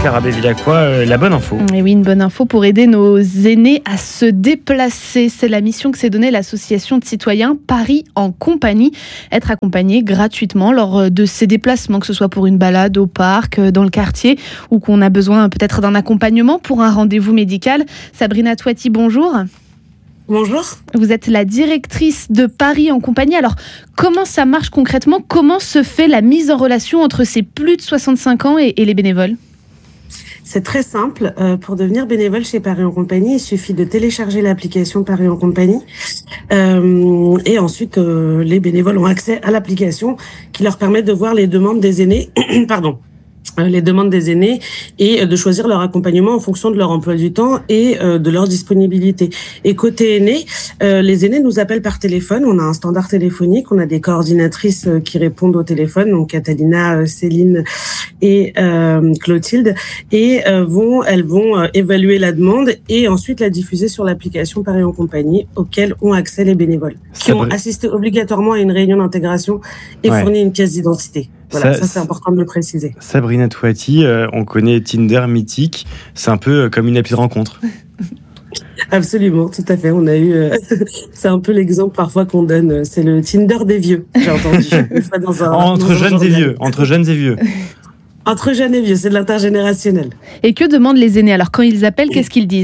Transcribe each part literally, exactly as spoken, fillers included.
Clara Bevilacqua, euh, la bonne info. Et oui, une bonne info pour aider nos aînés à se déplacer. C'est la mission que s'est donnée l'association de citoyens Paris en compagnie. Être accompagné gratuitement lors de ces déplacements, que ce soit pour une balade au parc, dans le quartier, ou qu'on a besoin peut-être d'un accompagnement pour un rendez-vous médical. Sabrina Touati, bonjour. Bonjour. Vous êtes la directrice de Paris en compagnie. Alors, comment ça marche concrètement ? Comment se fait la mise en relation entre ces plus de soixante-cinq ans et, et les bénévoles ? C'est très simple. Euh, pour devenir bénévole chez Paris en compagnie, il suffit de télécharger l'application Paris en compagnie. Euh, et ensuite, euh, les bénévoles ont accès à l'application qui leur permet de voir les demandes des aînés. Pardon. les demandes des aînés et de choisir leur accompagnement en fonction de leur emploi du temps et euh, de leur disponibilité. Et côté aînés, euh, les aînés nous appellent par téléphone. On a un standard téléphonique, on a des coordinatrices euh, qui répondent au téléphone, donc Catalina, euh, Céline et euh, Clotilde, et euh, vont, elles vont euh, évaluer la demande et ensuite la diffuser sur l'application Paris en compagnie auquel ont accès les bénévoles, qui ont assisté obligatoirement à une réunion d'intégration et ouais. fourni une pièce d'identité. Voilà, ça, ça c'est important de le préciser. Sabrina Touati, euh, on connaît Tinder mythique, c'est un peu comme une appli de rencontre. Absolument, tout à fait. On a eu, euh, c'est un peu l'exemple parfois qu'on donne. C'est le Tinder des vieux, j'ai entendu. Une fois dans un, entre dans jeunes un et vieux, entre jeunes et vieux. Entre jeunes et vieux, c'est de l'intergénérationnel. Et que demandent les aînés ? Alors quand ils appellent, qu'est-ce qu'ils disent ?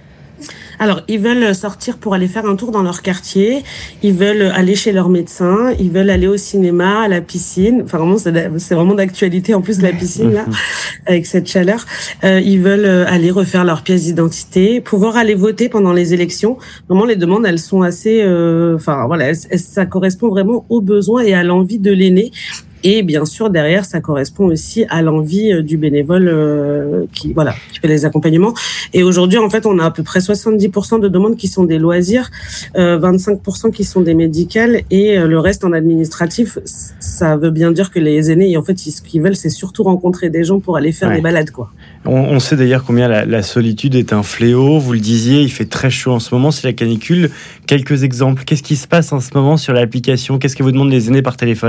Alors, ils veulent sortir pour aller faire un tour dans leur quartier, ils veulent aller chez leur médecin, ils veulent aller au cinéma, à la piscine. Enfin, vraiment, c'est, c'est vraiment d'actualité, en plus, la piscine, là, avec cette chaleur. Euh, ils veulent aller refaire leur pièce d'identité, pouvoir aller voter pendant les élections. Vraiment, les demandes, elles sont assez... Euh, enfin, voilà, elles, ça correspond vraiment aux besoins et à l'envie de l'aîné. Et bien sûr, derrière, ça correspond aussi à l'envie du bénévole euh, qui, voilà, qui fait les accompagnements. Et aujourd'hui, en fait, on a à peu près soixante-dix pour cent de demandes qui sont des loisirs, euh, vingt-cinq pour cent qui sont des médicales et euh, le reste en administratif. Ça veut bien dire que les aînés, en fait, ce qu'ils veulent, c'est surtout rencontrer des gens pour aller faire ouais. des balades, quoi. On, on sait d'ailleurs combien la, la solitude est un fléau. Vous le disiez, il fait très chaud en ce moment, c'est la canicule. Quelques exemples. Qu'est-ce qui se passe en ce moment sur l'application ? Qu'est-ce que vous demandent les aînés par téléphone ?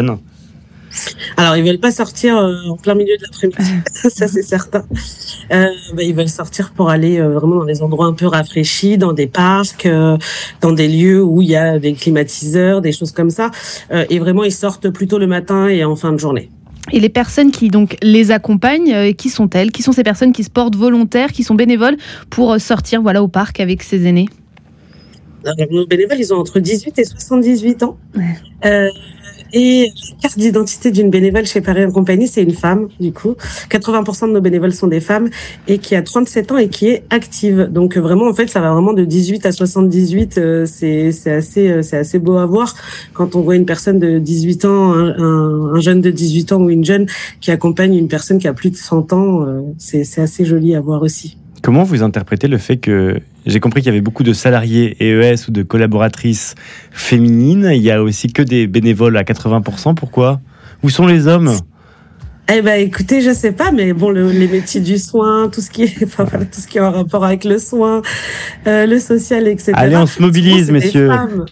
Alors, ils veulent pas sortir euh, en plein milieu de l'après-midi, ça c'est certain. Euh, bah, ils veulent sortir pour aller euh, vraiment dans des endroits un peu rafraîchis, dans des parcs, euh, dans des lieux où il y a des climatiseurs, des choses comme ça. Euh, et vraiment, ils sortent plutôt le matin et en fin de journée. Et les personnes qui donc les accompagnent, euh, qui sont-elles ? Qui sont ces personnes qui se portent volontaires, qui sont bénévoles pour sortir voilà, au parc avec ces aînés ? Alors, nos bénévoles, ils ont entre dix-huit et soixante-dix-huit ans. Ouais. Euh, Et la carte d'identité d'une bénévole chez Paris en compagnie, c'est une femme, du coup. quatre-vingts pour cent de nos bénévoles sont des femmes et qui a trente-sept ans et qui est active. Donc vraiment, en fait, ça va vraiment de dix-huit à soixante-dix-huit. Euh, c'est, c'est assez, euh, c'est assez beau à voir quand on voit une personne de dix-huit ans, un, un, un jeune de dix-huit ans ou une jeune qui accompagne une personne qui a plus de cent ans. Euh, c'est, c'est assez joli à voir aussi. Comment vous interprétez le fait que, j'ai compris qu'il y avait beaucoup de salariés E E S ou de collaboratrices féminines, il y a aussi que des bénévoles à quatre-vingts pour cent, pourquoi ? Où sont les hommes ? Eh ben, écoutez, je sais pas, mais bon, le, les métiers du soin, tout ce qui est, enfin, voilà, tout ce qui est en rapport avec le soin, euh, le social, et cetera. Allez, on se mobilise, messieurs.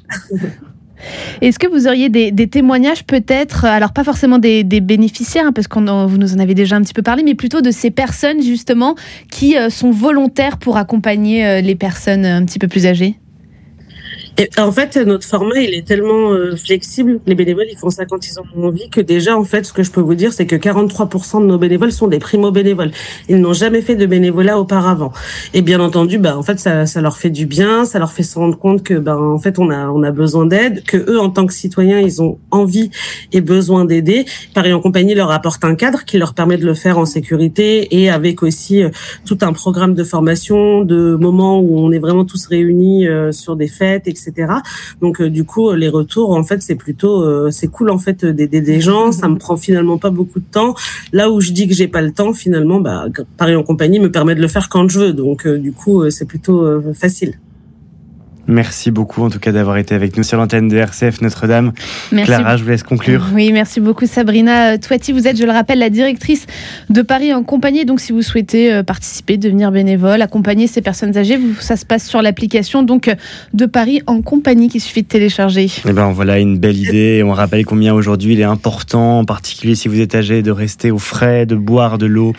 Est-ce que vous auriez des, des témoignages peut-être, alors pas forcément des, des bénéficiaires, hein, parce que vous nous en avez déjà un petit peu parlé, mais plutôt de ces personnes justement qui euh, sont volontaires pour accompagner euh, les personnes un petit peu plus âgées ? Et en fait, notre format, il est tellement euh, flexible. Les bénévoles, ils font ça quand ils en ont envie, que déjà, en fait, ce que je peux vous dire, c'est que quarante-trois pour cent de nos bénévoles sont des primo-bénévoles. Ils n'ont jamais fait de bénévolat auparavant. Et bien entendu, bah, en fait, ça, ça leur fait du bien, ça leur fait se rendre compte que, bah, en fait, on a, on a besoin d'aide, que eux, en tant que citoyens, ils ont envie et besoin d'aider. Paris en compagnie leur apporte un cadre qui leur permet de le faire en sécurité et avec aussi euh, tout un programme de formation, de moments où on est vraiment tous réunis euh, sur des fêtes, et cetera. Donc euh, du coup les retours en fait c'est plutôt euh, c'est cool en fait d'aider des gens, ça me prend finalement pas beaucoup de temps. Là où je dis que j'ai pas le temps, finalement bah Paris en compagnie me permet de le faire quand je veux. Donc euh, du coup euh, c'est plutôt euh, facile. Merci beaucoup en tout cas d'avoir été avec nous sur l'antenne de R C F Notre-Dame. Merci. Clara, je vous laisse conclure. Oui, merci beaucoup Sabrina Touati. Vous êtes, je le rappelle, la directrice de Paris en compagnie. Donc si vous souhaitez participer, devenir bénévole, accompagner ces personnes âgées, ça se passe sur l'application donc de Paris en compagnie qu'il suffit de télécharger. Et ben voilà une belle idée. On rappelle combien aujourd'hui il est important, en particulier si vous êtes âgé, de rester au frais, de boire de l'eau.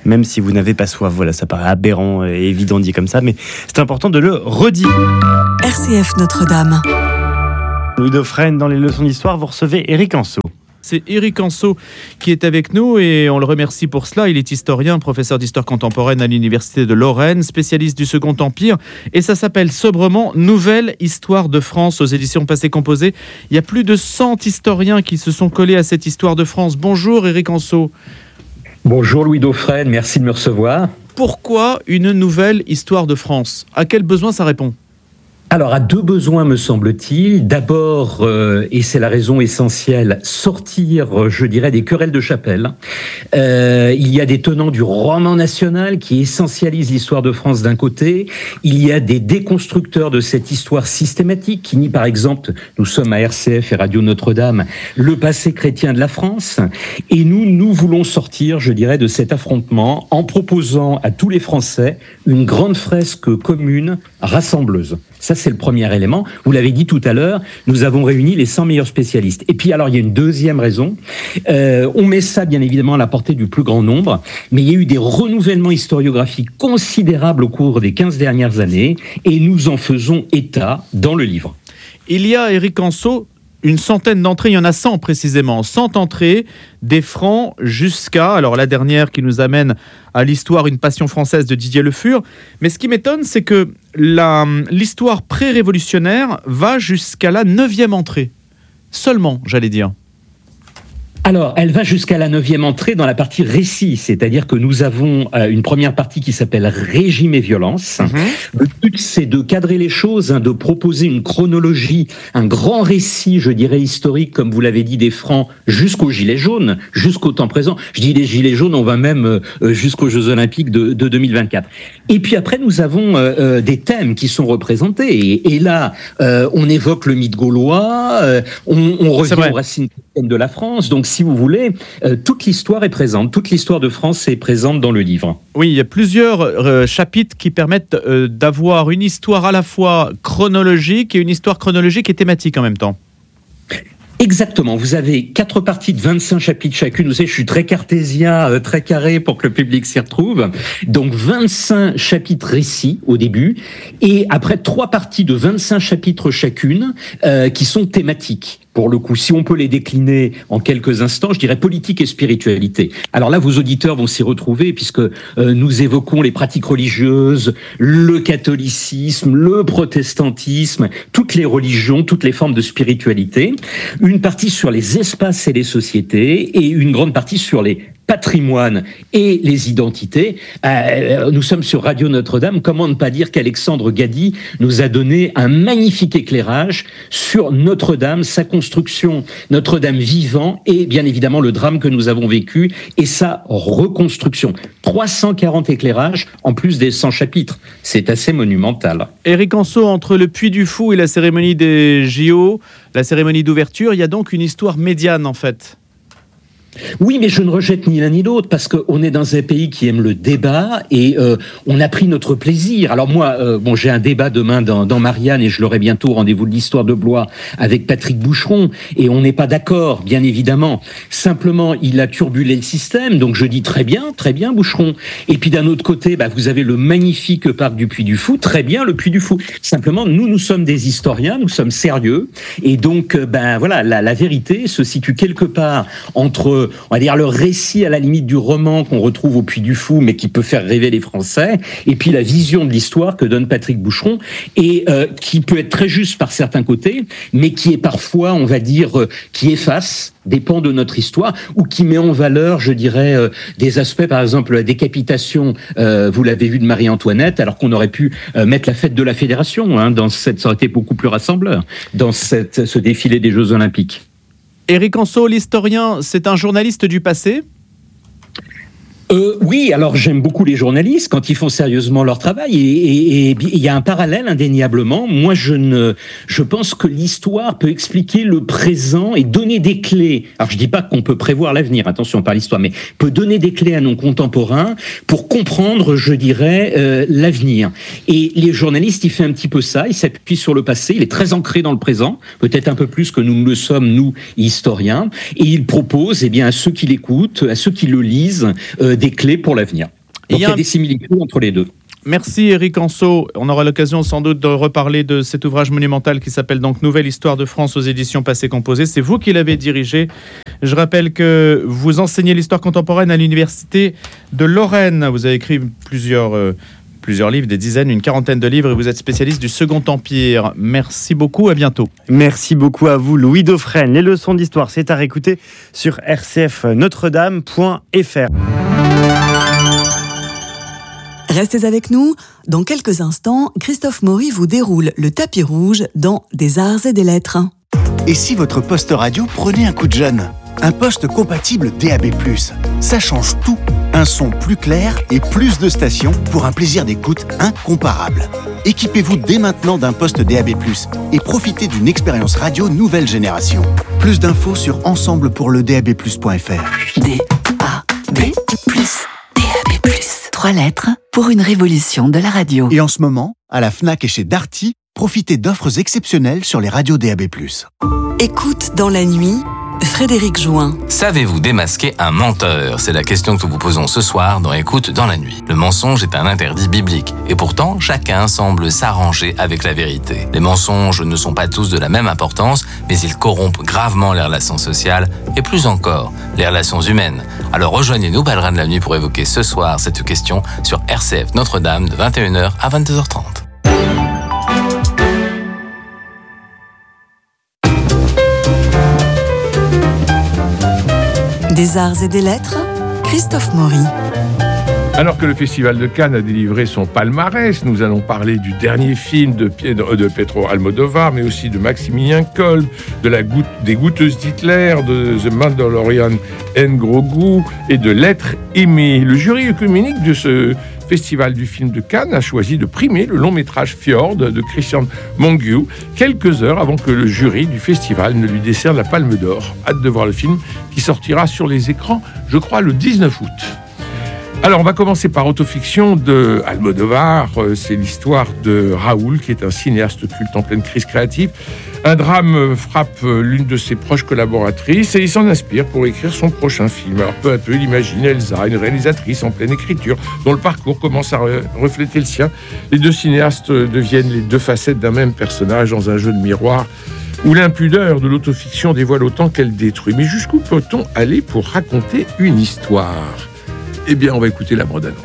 même si vous n'avez pas soif. Voilà, ça paraît aberrant et évident dit comme ça, mais c'est important de le redire. R C F Notre-Dame. Louis Dauphren, dans les leçons d'histoire, vous recevez Éric Anceau. C'est Éric Anceau qui est avec nous et on le remercie pour cela. Il est historien, professeur d'histoire contemporaine à l'Université de Lorraine, spécialiste du Second Empire. Et ça s'appelle sobrement « Nouvelle Histoire de France » aux éditions Passé Composé. Il y a plus de cent historiens qui se sont collés à cette histoire de France. Bonjour Éric Anceau. Bonjour Louis Dauphren, merci de me recevoir. Pourquoi une nouvelle histoire de France ? À quel besoin ça répond ? Alors, à deux besoins, me semble-t-il. D'abord, euh, et c'est la raison essentielle, sortir, je dirais, des querelles de chapelle. Euh, il y a des tenants du roman national qui essentialisent l'histoire de France d'un côté. Il y a des déconstructeurs de cette histoire systématique qui nient, par exemple, nous sommes à R C F et Radio Notre-Dame, le passé chrétien de la France. Et nous, nous voulons sortir, je dirais, de cet affrontement en proposant à tous les Français une grande fresque commune rassembleuse. Ça, c'est le premier élément. Vous l'avez dit tout à l'heure, nous avons réuni les cent meilleurs spécialistes. Et puis, alors, il y a une deuxième raison. Euh, on met ça, bien évidemment, à la portée du plus grand nombre, mais il y a eu des renouvellements historiographiques considérables au cours des quinze dernières années, et nous en faisons état dans le livre. Il y a, Éric Anceau, une centaine d'entrées, il y en a cent précisément, cent entrées, des Francs jusqu'à, alors la dernière qui nous amène à l'histoire Une passion française de Didier Le Fur. Mais ce qui m'étonne, c'est que la, l'histoire pré-révolutionnaire va jusqu'à la neuvième entrée. Seulement, j'allais dire. Alors, elle va jusqu'à la neuvième entrée dans la partie récit, c'est-à-dire que nous avons euh, une première partie qui s'appelle Régime et violence. Mmh. Le but, c'est de cadrer les choses, hein, de proposer une chronologie, un grand récit, je dirais, historique, comme vous l'avez dit, des Francs, jusqu'aux Gilets jaunes, jusqu'au temps présent. Je dis les Gilets jaunes, on va même euh, jusqu'aux Jeux Olympiques de, de deux mille vingt-quatre. Et puis après, nous avons euh, euh, des thèmes qui sont représentés. Et, et là, euh, on évoque le mythe gaulois, euh, on, on revient aux racines de la France. Donc, si vous voulez, euh, toute l'histoire est présente, toute l'histoire de France est présente dans le livre. Oui, il y a plusieurs euh, chapitres qui permettent euh, d'avoir une histoire à la fois chronologique et une histoire chronologique et thématique en même temps. Exactement, vous avez quatre parties de vingt-cinq chapitres chacune. Vous savez, je suis très cartésien, euh, très carré pour que le public s'y retrouve. Donc vingt-cinq chapitres récits au début, et après trois parties de vingt-cinq chapitres chacune euh, qui sont thématiques. Pour le coup, si on peut les décliner en quelques instants, je dirais politique et spiritualité. Alors là, vos auditeurs vont s'y retrouver puisque euh, nous évoquons les pratiques religieuses, le catholicisme, le protestantisme, toutes les religions, toutes les formes de spiritualité. Une partie sur les espaces et les sociétés et une grande partie sur les patrimoine et les identités. Euh, nous sommes sur Radio Notre-Dame. Comment ne pas dire qu'Alexandre Gady nous a donné un magnifique éclairage sur Notre-Dame, sa construction, Notre-Dame vivant et bien évidemment le drame que nous avons vécu et sa reconstruction. trois cent quarante éclairages en plus des cent chapitres. C'est assez monumental. Éric Anceau, entre le Puy du Fou et la cérémonie des J O, la cérémonie d'ouverture, il y a donc une histoire médiane en fait. Oui, mais je ne rejette ni l'un ni l'autre parce qu'on est dans un pays qui aime le débat et euh, on a pris notre plaisir. Alors moi, euh, bon, j'ai un débat demain dans, dans Marianne et je l'aurai bientôt, rendez-vous de l'histoire de Blois avec Patrick Boucheron et on n'est pas d'accord, bien évidemment. Simplement, il a turbulé le système, donc je dis très bien, très bien Boucheron. Et puis d'un autre côté, bah, vous avez le magnifique parc du Puy du Fou, très bien le Puy du Fou. Simplement, nous, nous sommes des historiens, nous sommes sérieux et donc, euh, ben voilà, la, la vérité se situe quelque part entre on va dire le récit à la limite du roman qu'on retrouve au Puy du Fou, mais qui peut faire rêver les Français, et puis la vision de l'histoire que donne Patrick Boucheron, et euh, qui peut être très juste par certains côtés, mais qui est parfois, on va dire, euh, qui efface des pans de notre histoire, ou qui met en valeur, je dirais, euh, des aspects, par exemple, la décapitation, euh, vous l'avez vu, de Marie-Antoinette, alors qu'on aurait pu euh, mettre la fête de la Fédération, hein, dans cette, ça aurait été beaucoup plus rassembleur, dans cette, ce défilé des Jeux Olympiques. Éric Anceau, l'historien, c'est un journaliste du passé ? Euh, oui, alors j'aime beaucoup les journalistes quand ils font sérieusement leur travail et il y a un parallèle indéniablement. Moi, je ne, je pense que l'histoire peut expliquer le présent et donner des clés. Alors, je dis pas qu'on peut prévoir l'avenir, attention par l'histoire, mais peut donner des clés à nos contemporains pour comprendre, je dirais, euh, l'avenir. Et les journalistes, il fait un petit peu ça. Il s'appuie sur le passé. Il est très ancré dans le présent, peut-être un peu plus que nous ne le sommes nous historiens. Et il propose, eh bien, à ceux qui l'écoutent, à ceux qui le lisent, euh, des clés pour l'avenir. Donc il y a, un... y a des similitudes entre les deux. Merci Éric Anceau. On aura l'occasion sans doute de reparler de cet ouvrage monumental qui s'appelle donc Nouvelle Histoire de France aux éditions Passé Composé. C'est vous qui l'avez dirigé. Je rappelle que vous enseignez l'histoire contemporaine à l'université de Lorraine. Vous avez écrit plusieurs, euh, plusieurs livres, des dizaines, une quarantaine de livres et vous êtes spécialiste du Second Empire. Merci beaucoup, à bientôt. Merci beaucoup à vous Louis Dauphren. Les leçons d'histoire, c'est à réécouter sur r c f notre dame point f r. Restez avec nous. Dans quelques instants, Christophe Maury vous déroule le tapis rouge dans Des Arts et des Lettres. Et si votre poste radio prenait un coup de jeune ? Un poste compatible D A B plus. Ça change tout. Un son plus clair et plus de stations pour un plaisir d'écoute incomparable. Équipez-vous dès maintenant d'un poste D A B plus et profitez d'une expérience radio nouvelle génération. Plus d'infos sur ensemble pour le d a b plus point f r. D A B plus. D A B plus. Trois lettres pour une révolution de la radio. Et en ce moment, à la Fnac et chez Darty, profitez d'offres exceptionnelles sur les radios D A B plus. Écoute dans la nuit, Frédéric Join. Savez-vous démasquer un menteur ? C'est la question que nous vous posons ce soir dans Écoute dans la nuit. Le mensonge est un interdit biblique. Et pourtant, chacun semble s'arranger avec la vérité. Les mensonges ne sont pas tous de la même importance, mais ils corrompent gravement les relations sociales et plus encore, les relations humaines. Alors rejoignez-nous, Pèlerins de la nuit, pour évoquer ce soir cette question sur R C F Notre-Dame de vingt et une heures à vingt-deux heures trente. Des Arts et des Lettres, Christophe Maury. Alors que le Festival de Cannes a délivré son palmarès, nous allons parler du dernier film de, Piedro, de Pedro Almodovar, mais aussi de Maximilien Kolb, de la goutte, des Goûteuses d'Hitler, de The Mandalorian and Grogu et de L'être aimé. Le jury œcuménique de ce Festival du film de Cannes a choisi de primer le long-métrage Fjord de Christian Mungiu, quelques heures avant que le jury du festival ne lui décerne la Palme d'Or. Hâte de voir le film qui sortira sur les écrans, je crois, le dix-neuf août. Alors, on va commencer par Autofiction de Almodovar. C'est l'histoire de Raoul, qui est un cinéaste culte en pleine crise créative. Un drame frappe l'une de ses proches collaboratrices et il s'en inspire pour écrire son prochain film. Alors, peu à peu, il imagine Elsa, une réalisatrice en pleine écriture, dont le parcours commence à refléter le sien. Les deux cinéastes deviennent les deux facettes d'un même personnage dans un jeu de miroir où l'impudeur de l'autofiction dévoile autant qu'elle détruit. Mais jusqu'où peut-on aller pour raconter une histoire ? Eh bien, on va écouter la bande-annonce.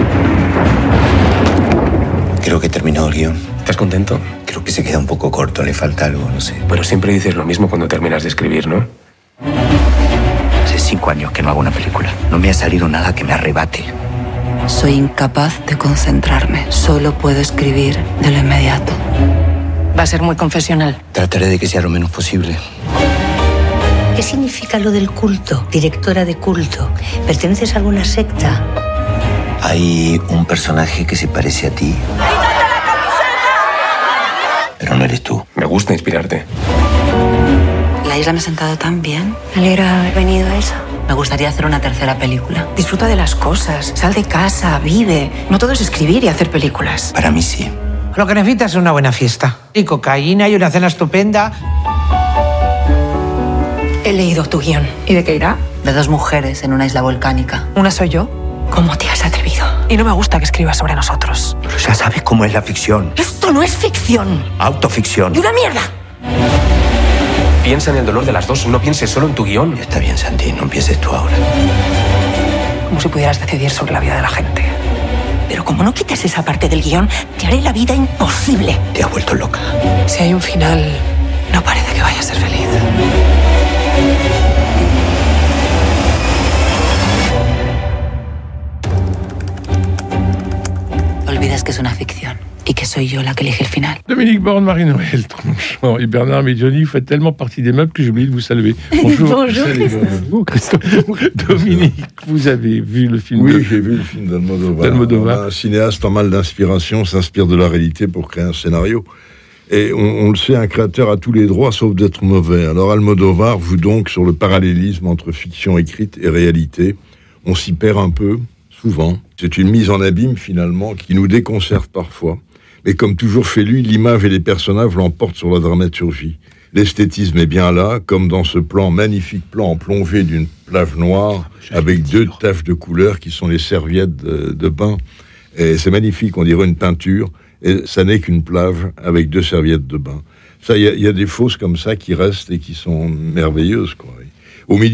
Creo que terminó el guión. ¿Estás contento? Creo que se queda un poco corto, le falta algo, no sé. Pero siempre dices lo mismo cuando terminas de escribir, ¿no? Hace cinco años que no hago una película. No me ha salido nada que me arrebate. Soy incapaz de concentrarme. Solo puedo escribir de lo inmediato. Va a ser muy confesional. Trataré de que sea lo menos posible. ¿Qué significa lo del culto? Directora de culto. ¿Perteneces a alguna secta? Hay un personaje que se parece a ti. Pero no eres tú. Me gusta inspirarte. La isla me ha sentado tan bien. Me alegra haber venido a eso. Me gustaría hacer una tercera película. Disfruta de las cosas. Sal de casa, vive. No todo es escribir y hacer películas. Para mí sí. Lo que necesitas es una buena fiesta. Y cocaína y una cena estupenda. He leído tu guión. ¿Y de qué irá? De dos mujeres en una isla volcánica. ¿Una soy yo? ¿Cómo te has atrevido? Y no me gusta que escribas sobre nosotros. Pero ya sabes cómo es la ficción. ¡Esto no es ficción! Autoficción. ¡Y una mierda! Piensa en el dolor de las dos, no pienses solo en tu guión. Está bien, Santi, no empieces tú ahora. Como si pudieras decidir sobre la vida de la gente. Pero como no quites esa parte del guión, te haré la vida imposible. Te has vuelto loca. Si hay un final, no parece que vaya a ser feliz. Olvidas que es una ficción y que soy yo la que elige el final. Dominique Borne, Marie-Noël Tranchant et Bernard Medioni, vous faites tellement partie des meubles que j'ai oublié de vous saluer. Bonjour. Bonjour, Bonjour Christophe. Dominique, vous avez vu le film Oui, de... j'ai vu le film d'Almodovar. d'Almodovar. Un cinéaste en mal d'inspiration s'inspire de la réalité pour créer un scénario. Et on, on le sait, un créateur a tous les droits sauf d'être mauvais. Alors Almodovar joue donc sur le parallélisme entre fiction écrite et réalité. On s'y perd un peu, souvent. C'est une mise en abîme, finalement, qui nous déconcerte parfois. Mais comme toujours chez lui, l'image et les personnages l'emportent sur la dramaturgie. L'esthétisme est bien là, comme dans ce plan, magnifique plan en plongée d'une plage noire, avec deux taches de couleur qui sont les serviettes de, de bain. Et c'est magnifique, on dirait une peinture, et ça n'est qu'une plage avec deux serviettes de bain. Ça, il y, y a des fausses comme ça qui restent et qui sont merveilleuses, quoi. Au milieu